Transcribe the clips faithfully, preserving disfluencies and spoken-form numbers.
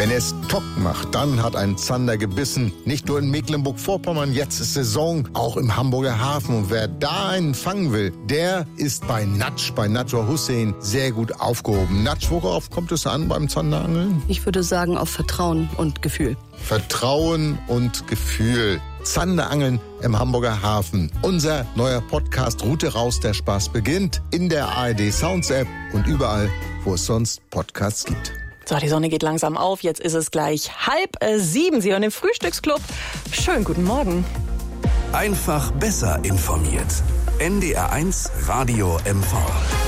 Wenn es Tock macht, dann hat ein Zander gebissen. Nicht nur in Mecklenburg-Vorpommern, jetzt ist Saison, auch im Hamburger Hafen. Und wer da einen fangen will, der ist bei Natsch, bei Nadja Hussein sehr gut aufgehoben. Natsch, worauf kommt es an beim Zanderangeln? Ich würde sagen auf Vertrauen und Gefühl. Vertrauen und Gefühl. Zanderangeln im Hamburger Hafen. Unser neuer Podcast Route raus, der Spaß beginnt in der A R D Sounds App und überall, wo es sonst Podcasts gibt. So, die Sonne geht langsam auf. Jetzt ist es gleich halb äh, sieben. Sie hören den Frühstücksclub. Schönen guten Morgen. Einfach besser informiert. N D R eins Radio M V.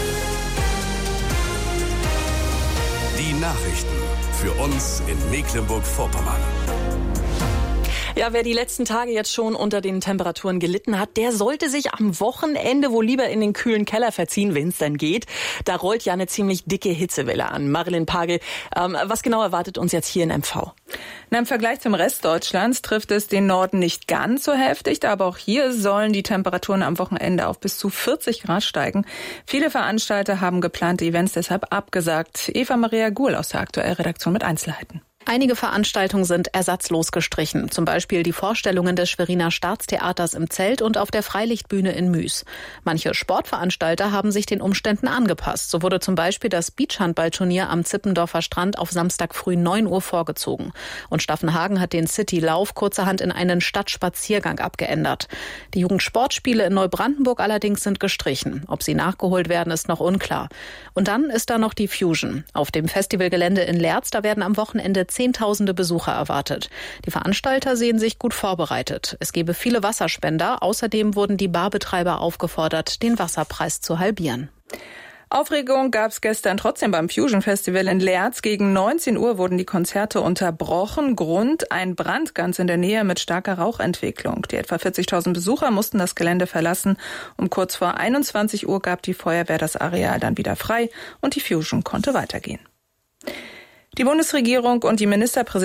Die Nachrichten für uns in Mecklenburg-Vorpommern. Ja, wer die letzten Tage jetzt schon unter den Temperaturen gelitten hat, der sollte sich am Wochenende wohl lieber in den kühlen Keller verziehen, wenn es dann geht. Da rollt ja eine ziemlich dicke Hitzewelle an. Marilyn Pagel, ähm, was genau erwartet uns jetzt hier in M V? Na, im Vergleich zum Rest Deutschlands trifft es den Norden nicht ganz so heftig, aber auch hier sollen die Temperaturen am Wochenende auf bis zu vierzig Grad steigen. Viele Veranstalter haben geplante Events deshalb abgesagt. Eva Maria Guhl aus der Aktuellredaktion mit Einzelheiten. Einige Veranstaltungen sind ersatzlos gestrichen, zum Beispiel die Vorstellungen des Schweriner Staatstheaters im Zelt und auf der Freilichtbühne in Müs. Manche Sportveranstalter haben sich den Umständen angepasst. So wurde zum Beispiel das Beachhandballturnier am Zippendorfer Strand auf Samstag früh neun Uhr vorgezogen. Und Staffenhagen hat den City-Lauf kurzerhand in einen Stadtspaziergang abgeändert. Die Jugendsportspiele in Neubrandenburg allerdings sind gestrichen. Ob sie nachgeholt werden, ist noch unklar. Und dann ist da noch die Fusion. Auf dem Festivalgelände in Leerz, da werden am Wochenende Zehntausende Besucher erwartet. Die Veranstalter sehen sich gut vorbereitet. Es gebe viele Wasserspender. Außerdem wurden die Barbetreiber aufgefordert, den Wasserpreis zu halbieren. Aufregung gab es gestern trotzdem beim Fusion Festival in Leerz. Gegen neunzehn Uhr wurden die Konzerte unterbrochen. Grund: ein Brand ganz in der Nähe mit starker Rauchentwicklung. Die etwa vierzigtausend Besucher mussten das Gelände verlassen. Um kurz vor einundzwanzig Uhr gab die Feuerwehr das Areal dann wieder frei und die Fusion konnte weitergehen. Die Bundesregierung und die Ministerpräsidenten